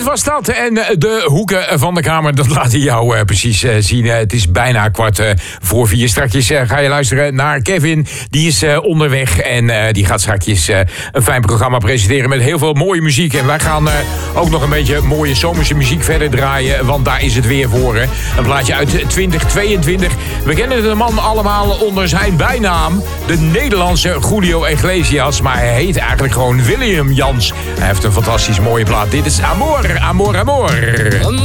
was dat. En de hoeken van de kamer, dat laat hij jou precies zien. Het is bijna 3:45. Strakjes ga je luisteren naar Kevin. Die is onderweg en die gaat straks een fijn programma presenteren met heel veel mooie muziek. En wij gaan ook nog een beetje mooie zomerse muziek verder draaien, want daar is het weer voor. Hè. Een plaatje uit 2022. We kennen de man allemaal onder zijn bijnaam, de Nederlandse Julio Iglesias. Maar hij heet eigenlijk gewoon William Jans. Hij heeft een fantastisch mooie plaat. Dit is Amor, Amor, Amor.